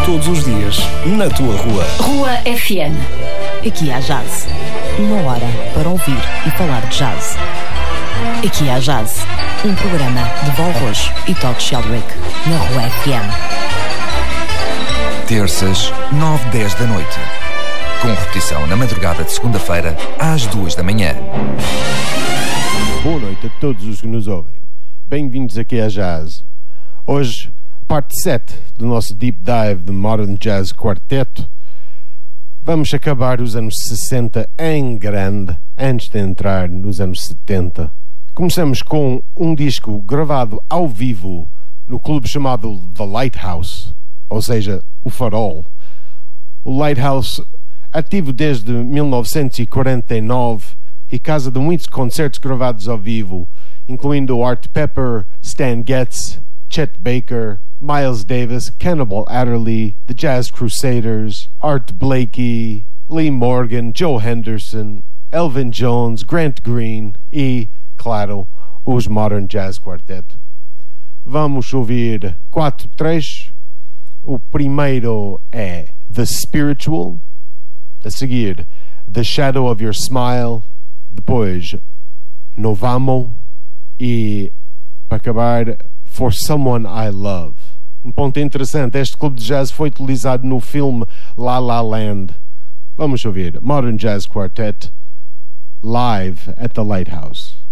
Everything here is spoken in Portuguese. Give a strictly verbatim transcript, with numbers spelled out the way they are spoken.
Todos os dias, na tua rua. Rua F M. Aqui há jazz. Uma hora para ouvir e falar de jazz. Aqui há jazz. Um programa de Val Rojo e Todd Sheldrick na Rua F M. Terças, nove, dez da noite. Com repetição na madrugada de segunda-feira, às duas da manhã. Boa noite a todos os que nos ouvem. Bem-vindos aqui a Jazz. Hoje, parte sete do nosso Deep Dive de Modern Jazz Quarteto. Vamos acabar os anos sessenta em grande, antes de entrar nos anos setenta. Começamos com um disco gravado ao vivo no clube chamado The Lighthouse, ou seja, o Farol. O Lighthouse, ativo desde mil novecentos e quarenta e nove e casa de muitos concertos gravados ao vivo, incluindo Art Pepper, Stan Getz, Chet Baker, Miles Davis, Cannibal Adderley, The Jazz Crusaders, Art Blakey, Lee Morgan, Joe Henderson, Elvin Jones, Grant Green e, claro, os Modern Jazz Quartet. Vamos ouvir quatro trechos. O primeiro é The Spiritual, a seguir The Shadow of Your Smile, depois Novamo e, para acabar, For Someone I Love. Um ponto interessante, este clube de jazz foi utilizado no filme La La Land. Vamos ouvir Modern Jazz Quartet live at the Lighthouse.